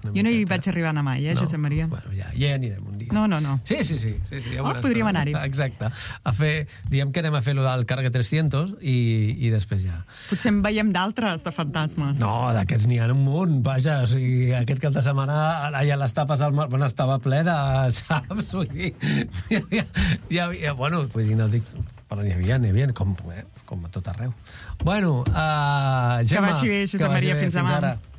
Jo no hi vaig arribar a anar mai, Josep Maria. Bueno, ja hi anirem un dia. No. Sí, ja podríem anar-hi. Exacte. Diem que anem a fer allò del Cargue 300 i després ja. Potser en veiem d'altres, de fantasmes. No, d'aquests n'hi ha un munt, vaja, o sigui, aquest cap de setmana allà a les tapes al mar, bueno, estava ple de, saps? Vull dir, bueno, vull dir, no dic, però n'hi havia, com a tot arreu. Bueno, Gemma... Que vagi bé, Josep Maria, fins demà. Ara.